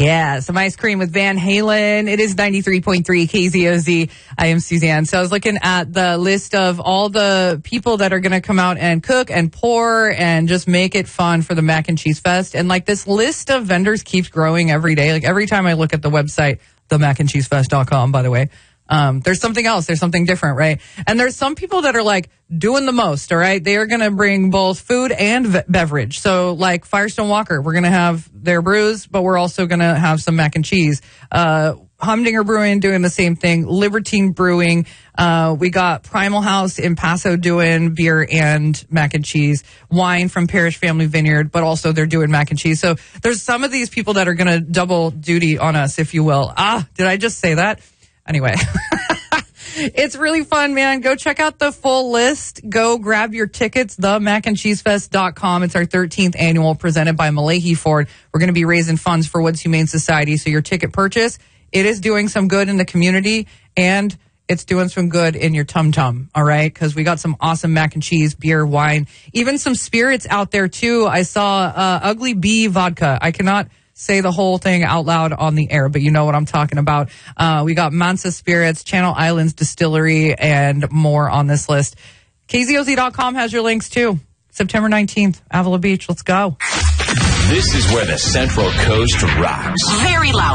Yeah, some ice cream with Van Halen. It is 93.3 KZOZ. I am Suzanne. So I was looking at the list of all the people that are going to come out and cook and pour and just make it fun for the Mac and Cheese Fest. And like this list of vendors keeps growing every day. Like every time I look at the website, themacandcheesefest.com, by the way. There's something else. There's something different, right? And there's some people that are like doing the most, all right? They are going to bring both food and beverage. So like Firestone Walker, we're going to have their brews, but we're also going to have some mac and cheese. Humdinger Brewing doing the same thing. Libertine Brewing. We got Primal House in Paso doing beer and mac and cheese. Wine from Parish Family Vineyard, but also they're doing mac and cheese. So there's some of these people that are going to double duty on us, if you will. Did I just say that? Anyway, it's really fun, man. Go check out the full list. Go grab your tickets, themacandcheesefest.com. It's our 13th annual presented by Malahi Ford. We're going to be raising funds for Woods Humane Society. So your ticket purchase, it is doing some good in the community and it's doing some good in your tum-tum, all right? Because we got some awesome mac and cheese, beer, wine, even some spirits out there too. I saw Ugly Bee vodka. I cannot say the whole thing out loud on the air, but you know what I'm talking about. We got Mansa Spirits, Channel Islands Distillery, and more on this list. KZOZ.com has your links too. September 19th, Avila Beach. Let's go. This is where the Central Coast rocks. Very loud.